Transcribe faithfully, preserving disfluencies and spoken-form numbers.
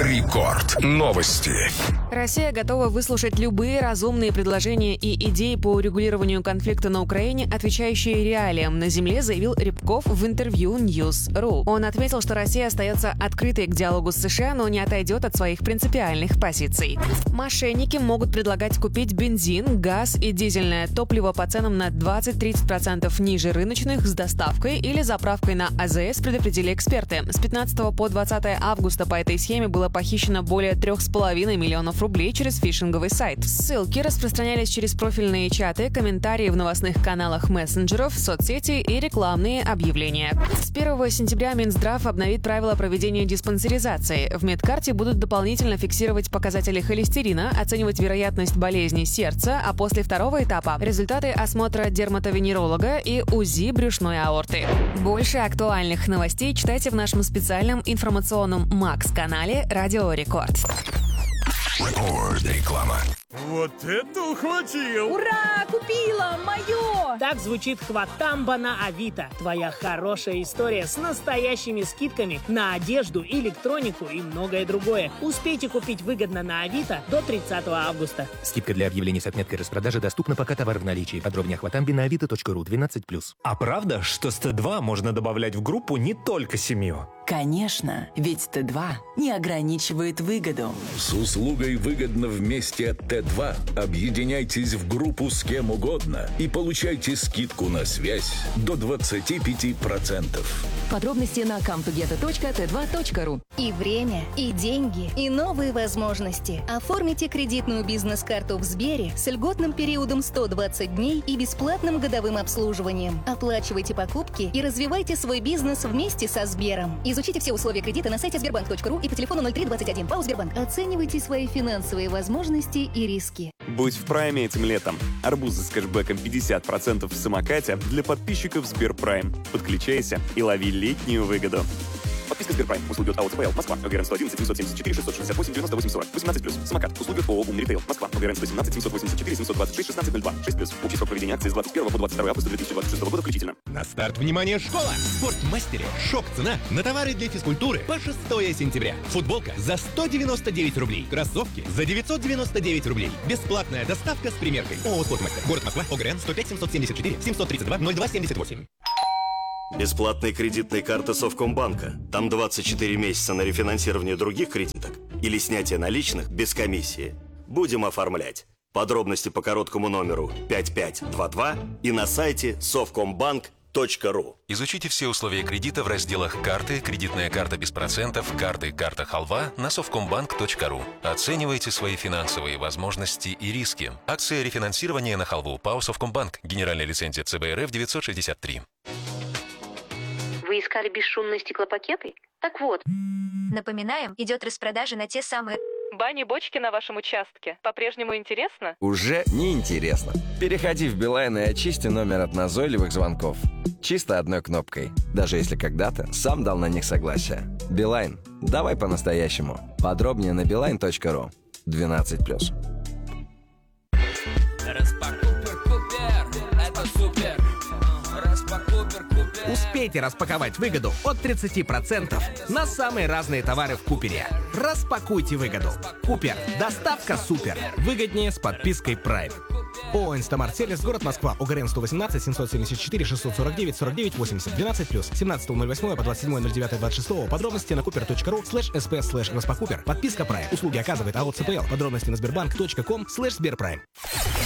Рекорд. Новости. Россия готова выслушать любые разумные предложения и идеи по урегулированию конфликта на Украине, отвечающие реалиям на земле, заявил Рябков в интервью News точка ру. Он отметил, что Россия остается открытой к диалогу с США, но не отойдет от своих принципиальных позиций. Мошенники могут предлагать купить бензин, газ и дизельное топливо по ценам на двадцать-тридцать процентов ниже рыночных с доставкой или заправкой на А Зэ Эс, предупредили эксперты. С пятнадцатого по двадцатое августа по этой схеме было похищено более трех с половиной миллионов рублей через фишинговый сайт. Ссылки распространялись через профильные чаты, комментарии в новостных каналах мессенджеров, соцсети и рекламные объявления. С первого сентября Минздрав обновит правила проведения диспансеризации. В медкарте будут дополнительно фиксировать показатели холестерина, оценивать вероятность болезни сердца, а после второго этапа – результаты осмотра дерматовенеролога и УЗИ брюшной аорты. Больше актуальных новостей читайте в нашем специальном информационном Макс-канале «Радио Рекорд». Реклама. Вот это ухватил! Ура! Купила! Мое! Так звучит хватамба на Авито. Твоя хорошая история с настоящими скидками на одежду, электронику и многое другое. Успейте купить выгодно на Авито до тридцатого августа. Скидка для объявлений с отметкой распродажи доступна, пока товар в наличии. Подробнее о хватамбе на авито точка ру двенадцать плюс. А правда, что с Т два можно добавлять в группу не только семью? Конечно, ведь Т два не ограничивает выгоду. С услугой «Выгодно вместе» от Т два объединяйтесь в группу с кем угодно и получайте скидку на связь до двадцать пять процентов. Подробности на камтугета точка тэ два точка ру. И время, и деньги, и новые возможности. Оформите кредитную бизнес-карту в Сбере с льготным периодом сто двадцать дней и бесплатным годовым обслуживанием. Оплачивайте покупки и развивайте свой бизнес вместе со Сбером. Изучите все условия кредита на сайте сбербанк точка ру и по телефону ноль три двадцать один. ПАО «Сбербанк». Оценивайте свои финансовые возможности и риски. Будь в прайме этим летом. Арбузы с кэшбэком пятьдесят процентов в самокате для подписчиков Сберпрайм. Подключайся и лови летнюю выгоду. Подписка Сберпрайм. Услуги от АО ЦПЛ. Москва. ОГРН сто одиннадцать семьсот семьдесят четыре шестьсот шестьдесят восемь девяносто восемь сорок. восемнадцать плюс. Самокат. Услуги от ООО «Умритейл». Москва. ОГРН сто семнадцать семьсот восемьдесят четыре семьсот двадцать шесть шестнадцать ноль два. шесть плюс. Общий срок проведения акции с двадцать первого по двадцать второе августа две тысячи двадцать шестого года включительно. На старт, внимание, школа! В Спортмастере шок-цена на товары для физкультуры по шестое сентября. Футболка за сто девяносто девять рублей. Кроссовки за девятьсот девяносто девять рублей. Бесплатная доставка с примеркой. ООО «Спортмастер». Город Москва. ОГРН сто пять семьсот семьдесят четыре семьсот тридцать два ноль два семьдесят восемь. Бесплатные кредитные карты Совкомбанка. Там двадцать четыре месяца на рефинансирование других кредиток или снятие наличных без комиссии. Будем оформлять. Подробности по короткому номеру пять пять два два и на сайте совкомбанк точка ру. Изучите все условия кредита в разделах «Карты», «Кредитная карта без процентов», «Карты», «Карта Халва» на совкомбанк точка ру. Оценивайте свои финансовые возможности и риски. Акция рефинансирования на халву. ПАО «Совкомбанк». Генеральная лицензия Ц Б Р Ф девятьсот шестьдесят три. Вы искали бесшумные стеклопакеты? Так вот. Напоминаем, идет распродажа на те самые... Бани-бочки на вашем участке. По-прежнему интересно? Уже не интересно. Переходи в Билайн и очисти номер от назойливых звонков. Чисто одной кнопкой. Даже если когда-то сам дал на них согласие. Билайн. Давай по-настоящему. Подробнее на билайн точка ру. двенадцать плюс. Успейте распаковать выгоду от тридцати процентов на самые разные товары в Купере. Распакуйте выгоду. Купер. Доставка супер. Выгоднее с подпиской Prime. ООО «Инстамарт Сервис», город Москва. ОГРН сто восемнадцать семьсот семьдесят четыре шестьсот сорок девять сорок девять восемьдесят. двенадцать плюс. семнадцатого ноль восьмого по двадцать седьмое ноль девятое двадцать шестого. Подробности на купер точка ру слэш сп слэш распакупер. Подписка Prime. Услуги оказывает АО ЦПЛ. Подробности на сбербанк точка ком слэш сберпрайм.